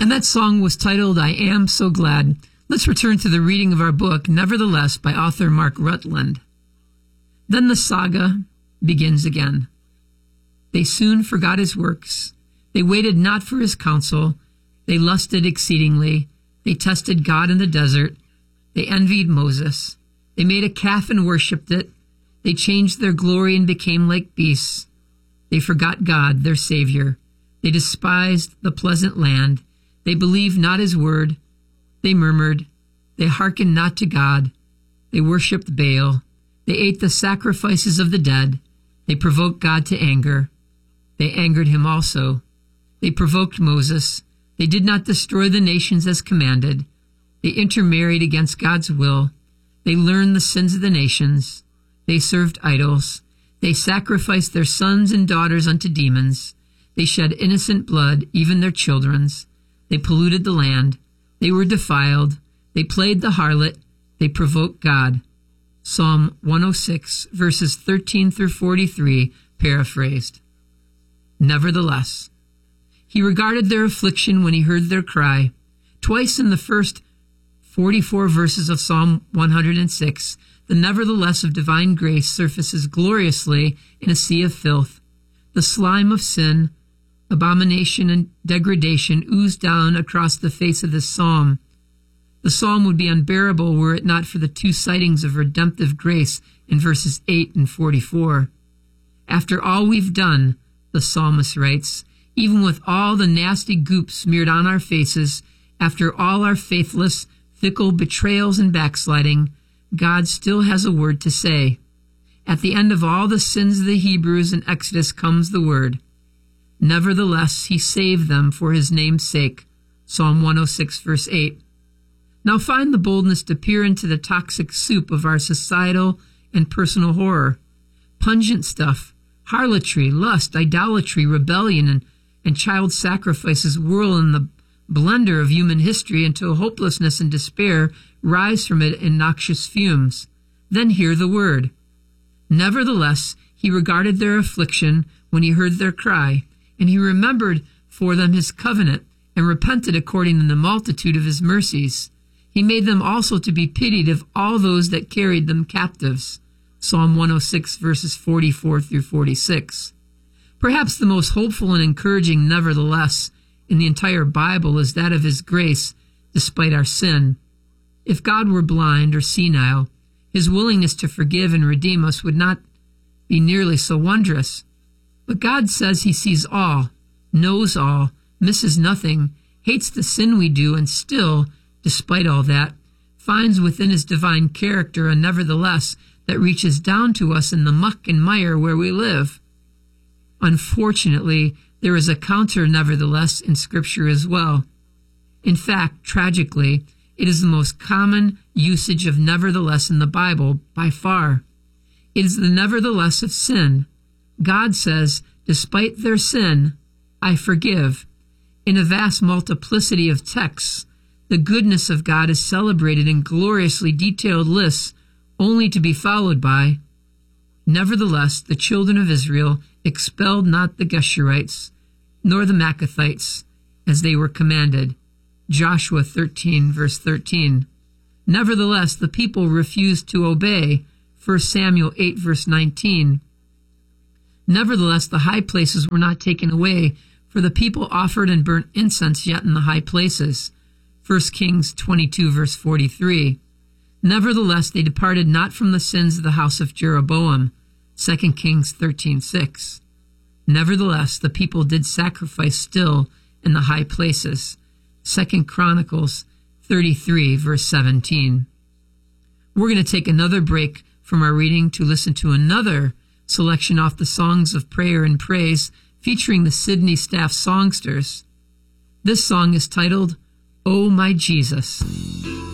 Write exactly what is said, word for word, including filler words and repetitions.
And that song was titled, I Am So Glad. Let's return to the reading of our book, Nevertheless, by author Mark Rutland. Then the saga begins again. They soon forgot his works. They waited not for his counsel. They lusted exceedingly. They tested God in the desert. They envied Moses. They made a calf and worshipped it. They changed their glory and became like beasts. They forgot God, their Savior. They despised the pleasant land. They believed not his word. They murmured. They hearkened not to God. They worshipped Baal. They ate the sacrifices of the dead. They provoked God to anger. They angered him also. They provoked Moses. They did not destroy the nations as commanded. They intermarried against God's will. They learned the sins of the nations. They served idols. They sacrificed their sons and daughters unto demons. They shed innocent blood, even their children's. They polluted the land. They were defiled. They played the harlot. They provoked God. Psalm one oh six, verses thirteen through forty-three, paraphrased. Nevertheless, he regarded their affliction when he heard their cry. Twice in the first forty-four verses of Psalm one hundred six, the nevertheless of divine grace surfaces gloriously in a sea of filth. The slime of sin, abomination, and degradation ooze down across the face of this psalm. The psalm would be unbearable were it not for the two sightings of redemptive grace in verses eight and forty-four. After all we've done, the psalmist writes, even with all the nasty goop smeared on our faces, after all our faithless, fickle betrayals and backsliding, God still has a word to say. At the end of all the sins of the Hebrews in Exodus comes the word. Nevertheless, he saved them for his name's sake. Psalm one oh six, verse eight. Now find the boldness to peer into the toxic soup of our societal and personal horror. Pungent stuff, harlotry, lust, idolatry, rebellion, and, and child sacrifices whirl in the blender of human history until hopelessness and despair rise from it in noxious fumes. Then hear the word. Nevertheless, he regarded their affliction when he heard their cry, and he remembered for them his covenant, and repented according to the multitude of his mercies. He made them also to be pitied of all those that carried them captives. Psalm one oh six, verses forty-four through forty-six. Perhaps the most hopeful and encouraging nevertheless in the entire Bible is that of his grace despite our sin. If God were blind or senile, his willingness to forgive and redeem us would not be nearly so wondrous. But God says he sees all, knows all, misses nothing, hates the sin we do, and still, despite all that, finds within his divine character a nevertheless that reaches down to us in the muck and mire where we live. Unfortunately, there is a counter nevertheless in Scripture as well. In fact, tragically, it is the most common usage of nevertheless in the Bible by far. It is the nevertheless of sin. God says, despite their sin, I forgive. In a vast multiplicity of texts, the goodness of God is celebrated in gloriously detailed lists only to be followed by, nevertheless, the children of Israel expelled not the Geshurites, nor the Maccathites, as they were commanded. Joshua thirteen, verse thirteen. Nevertheless, the people refused to obey. First Samuel eight, verse nineteen. Nevertheless, the high places were not taken away, for the people offered and burnt incense yet in the high places. First Kings twenty-two, verse forty-three. Nevertheless, they departed not from the sins of the house of Jeroboam. Second Kings thirteen, six. Nevertheless, the people did sacrifice still in the high places. Second Chronicles thirty-three, verse seventeen. We're going to take another break from our reading to listen to another selection off the Songs of Prayer and Praise featuring the Sydney Staff Songsters. This song is titled, Oh My Jesus.